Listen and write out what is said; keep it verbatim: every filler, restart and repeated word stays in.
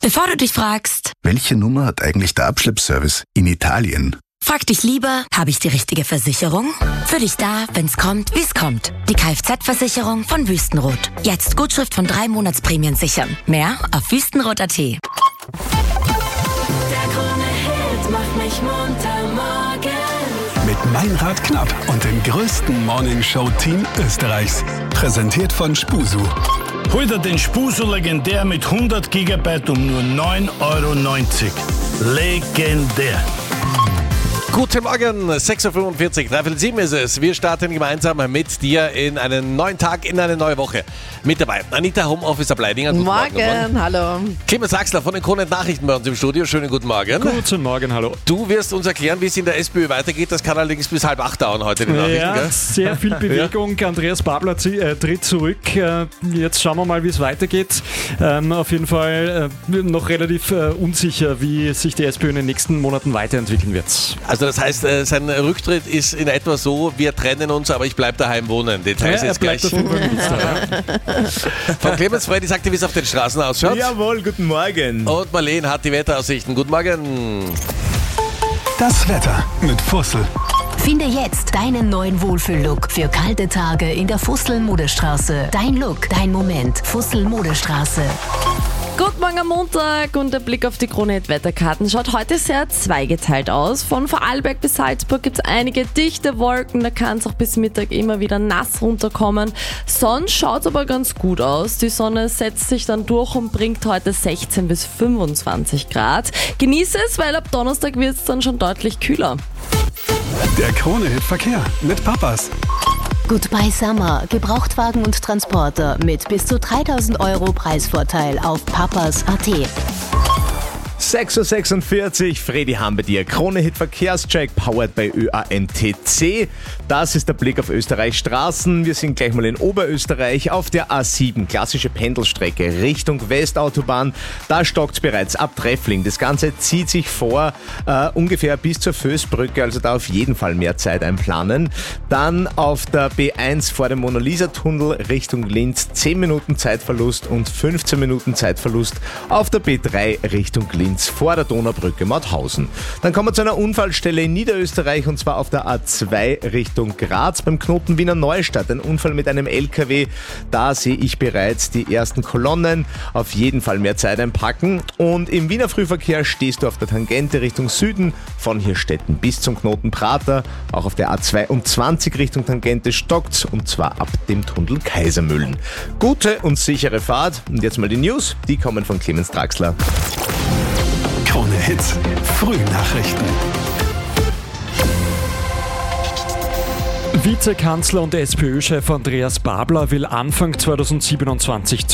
Bevor du dich fragst, Welche Nummer hat eigentlich der Abschleppservice in Italien? frag dich lieber, habe ich die richtige Versicherung? Für dich da, wenn's kommt, wie's kommt. Die Kfz-Versicherung von Wüstenrot. Jetzt Gutschrift von drei Monatsprämien sichern. Mehr auf wüstenrot punkt at. Der Krone-Hit macht mich munter morgen. Mit Meinrad Knapp und dem größten Morningshow-Team Österreichs. Präsentiert von Spusu. Hol dir den Spusu legendär mit hundert Gigabyte um nur neun Euro neunzig. Legendär. Guten Morgen, sechs Uhr fünfundvierzig, dreiviertel sieben ist es. Wir starten gemeinsam mit dir in einen neuen Tag, in eine neue Woche. Mit dabei Anita, Homeoffice Ableidinger. Guten Morgen, Morgen. Hallo. Clemens Axler von den Krone-Nachrichten bei uns im Studio. Schönen guten Morgen. Guten Morgen, hallo. Du wirst uns erklären, wie es in der SPÖ weitergeht. Das kann allerdings bis halb acht dauern heute, die Nachrichten. Ja, gell? Sehr viel Bewegung. Ja. Andreas Babler äh, tritt zurück. Äh, jetzt schauen wir mal, wie es weitergeht. Ähm, auf jeden Fall äh, noch relativ äh, unsicher, wie sich die SPÖ in den nächsten Monaten weiterentwickeln wird. Also das heißt, äh, sein Rücktritt ist in etwa so, wir trennen uns, aber ich bleibe daheim wohnen. Details ja, jetzt gleich. Auf jeden Fall ja. Von Clemens Freddy sagt dir, wie es auf den Straßen ausschaut. Jawohl, guten Morgen. Und Marlene hat die Wetteraussichten. Guten Morgen. Das Wetter mit Fussel. Finde jetzt deinen neuen Wohlfühl-Look für kalte Tage in der Fussel-Modestraße. Dein Look, dein Moment. Fussel-Modestraße. Guten Morgen am Montag und der Blick auf die Krone-Hit-Wetterkarten schaut heute sehr zweigeteilt aus. Von Vorarlberg bis Salzburg gibt es einige dichte Wolken, da kann es auch bis Mittag immer wieder nass runterkommen. Sonst schaut es aber ganz gut aus. Die Sonne setzt sich dann durch und bringt heute sechzehn bis fünfundzwanzig Grad. Genieße es, weil ab Donnerstag wird es dann schon deutlich kühler. Der Krone-Hit-Verkehr mit Papas. Goodbye Summer. Gebrauchtwagen und Transporter mit bis zu dreitausend Euro Preisvorteil auf papas punkt at. sechs Uhr sechsundvierzig, Fredi haben bei dir. Krone-Hit Verkehrscheck, powered by Ö A N T C. Das ist der Blick auf Österreichs Straßen. Wir sind gleich mal in Oberösterreich auf der A sieben, klassische Pendelstrecke Richtung Westautobahn. Da stockt bereits ab Treffling. Das Ganze zieht sich vor äh, ungefähr bis zur Fößbrücke, also da auf jeden Fall mehr Zeit einplanen. Dann auf der B eins vor dem Mona-Lisa-Tunnel Richtung Linz zehn Minuten Zeitverlust und fünfzehn Minuten Zeitverlust auf der B drei Richtung Linz vor der Donaubrücke Mauthausen. Dann kommen wir zu einer Unfallstelle in Niederösterreich und zwar auf der A zwei Richtung Graz beim Knoten Wiener Neustadt. Ein Unfall mit einem L K W. Da sehe ich bereits die ersten Kolonnen. Auf jeden Fall mehr Zeit einpacken. Und im Wiener Frühverkehr stehst du auf der Tangente Richtung Süden von Hirstetten bis zum Knoten Prater. Auch auf der A zweiundzwanzig Richtung Tangente stockt's und zwar ab dem Tunnel Kaisermühlen. Gute und sichere Fahrt. Und jetzt mal die News. Die kommen von Clemens Draxler. Krone Hits, Frühnachrichten. Vizekanzler und SPÖ-Chef Andreas Babler will Anfang zweitausendsiebenundzwanzig